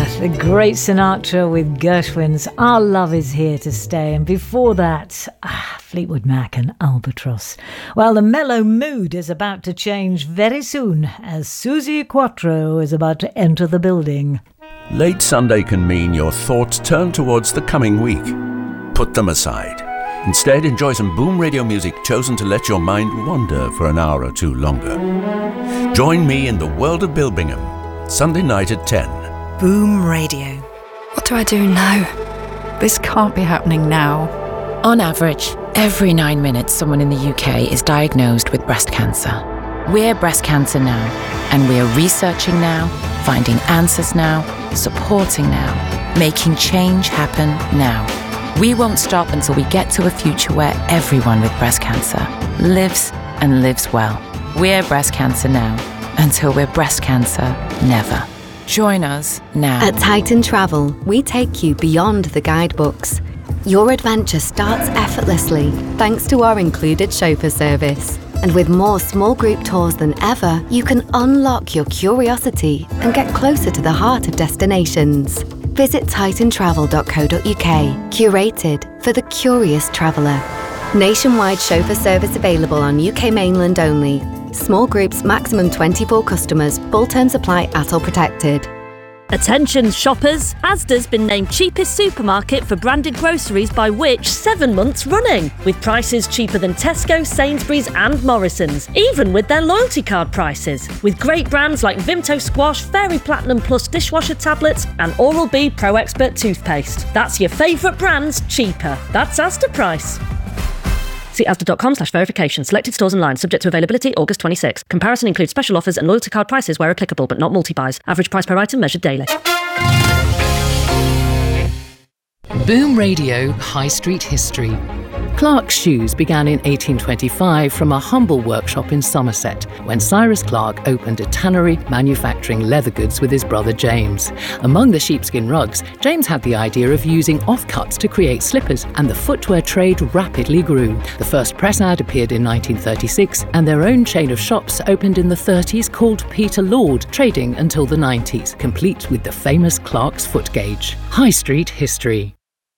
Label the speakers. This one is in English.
Speaker 1: the great Sinatra with Gershwin's Our Love Is Here to Stay. And before that, Fleetwood Mac and Albatross. Well, the mellow mood is about to change very soon as Suzi Quatro is about to enter the building.
Speaker 2: Late Sunday can mean your thoughts turn towards the coming week. Put them aside. Instead, enjoy some Boom Radio music chosen to let your mind wander for an hour or two longer. Join me in the world of Bill Bingham, Sunday night at 10.
Speaker 3: Boom Radio.
Speaker 4: What do I do now? This can't be happening now.
Speaker 5: On average, every 9 minutes someone in the UK is diagnosed with breast cancer. We're Breast Cancer Now, and we're researching now, finding answers now, supporting now, making change happen now. We won't stop until we get to a future where everyone with breast cancer lives and lives well. We're Breast Cancer Now, until we're breast cancer never. Join us now.
Speaker 6: At Titan Travel, we take you beyond the guidebooks. Your adventure starts effortlessly thanks to our included chauffeur service. And with more small group tours than ever, you can unlock your curiosity and get closer to the heart of destinations. Visit titantravel.co.uk, curated for the curious traveller. Nationwide chauffeur service available on UK mainland only. Small groups, maximum 24 customers. Full terms apply at all protected.
Speaker 7: Attention shoppers, Asda's been named cheapest supermarket for branded groceries by Which 7 months running, with prices cheaper than Tesco, Sainsbury's and Morrison's, even with their loyalty card prices. With great brands like Vimto Squash, Fairy Platinum Plus dishwasher tablets and Oral-B Pro Expert toothpaste. That's your favourite brands cheaper. That's Asda price. See asda.com/verification. Selected stores online. Subject to availability August 26. Comparison includes special offers and loyalty card prices where applicable, but not multi-buys. Average price per item measured daily.
Speaker 8: Boom Radio High Street History. Clark's shoes began in 1825 from a humble workshop in Somerset when Cyrus Clark opened a tannery manufacturing leather goods with his brother James. Among the sheepskin rugs, James had the idea of using offcuts to create slippers, and the footwear trade rapidly grew. The first press ad appeared in 1936, and their own chain of shops opened in the 30s called Peter Lord, trading until the 90s, complete with the famous Clark's foot gauge. High Street History.